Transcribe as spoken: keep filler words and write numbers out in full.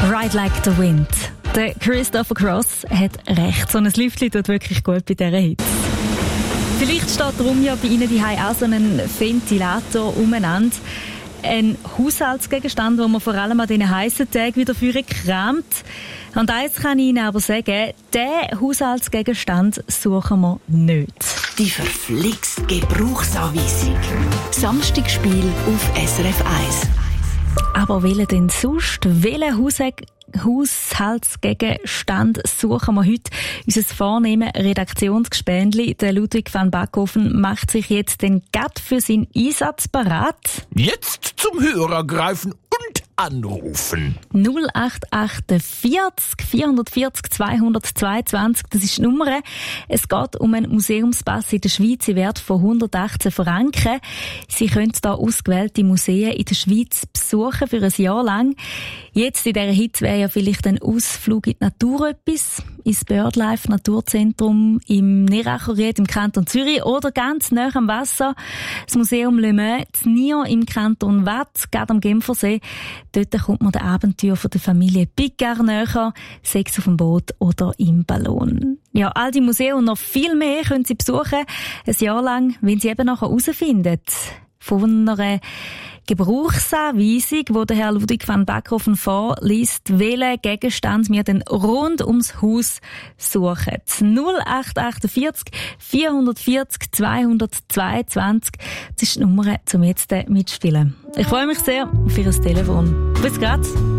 Ride Like the Wind. Der Christopher Cross hat recht. So ein Lüftchen tut wirklich gut bei dieser Hitze. Vielleicht steht darum ja bei Ihnen daheim auch so ein Ventilator umeinander. Ein Haushaltsgegenstand, den man vor allem an diesen heissen Tagen wieder für kramt. Und eins kann ich Ihnen aber sagen, diesen Haushaltsgegenstand suchen wir nicht. Die verflixt Gebrauchsanweisung. Samstagspiel auf S R F eins. Aber welchen denn sonst? Welchen Haushalt Haushaltsgegenstand suchen wir heute? Unser vornehmes Redaktionsgespendli, der Ludwig van Backhofen, macht sich jetzt den Gatt für seinen Einsatz bereit. Jetzt zum Hörer greifen und anrufen. null acht acht vier vier vier null zweihundertzweiundzwanzig, das ist die Nummer. Es geht um einen Museumspass in der Schweiz im Wert von hundertachtzehn Franken. Sie können hier ausgewählte Museen in der Schweiz besuchen für ein Jahr lang. Jetzt in dieser Hitze wäre ja vielleicht ein Ausflug in die Natur etwas, ins Birdlife Naturzentrum im Neracherried im Kanton Zürich oder ganz nahe am Wasser, das Museum Le Mans in Nier im Kanton Waadt, gerade am Genfersee. Dort kommt man den Abenteuer von der Familie Picard näher, sei es auf dem Boot oder im Ballon. Ja, all die Museen und noch viel mehr können Sie besuchen, ein Jahr lang, wenn Sie eben nachher herausfinden, von einer Gebrauchsanweisung, wo der Herr Ludwig van Backhofen vorliest, welchen Gegenstand wir denn rund ums Haus suchen. null acht acht vier vier vier zweihundertzweiundzwanzig, das ist die Nummer, zum jetzt mitspielen. Ich freue mich sehr auf Ihr Telefon. Bis grad.